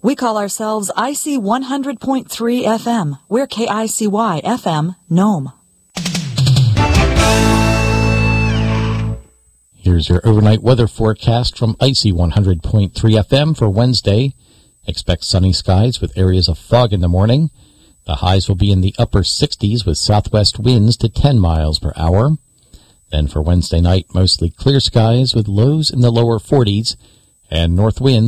We call ourselves IC 100.3 FM. We're KICY FM, Nome. Here's your overnight weather forecast from IC 100.3 FM for Wednesday. Expect sunny skies with areas of fog in the morning. The highs will be in the upper 60s with southwest winds to 10 miles per hour. Then for Wednesday night, mostly clear skies with lows in the lower 40s and north winds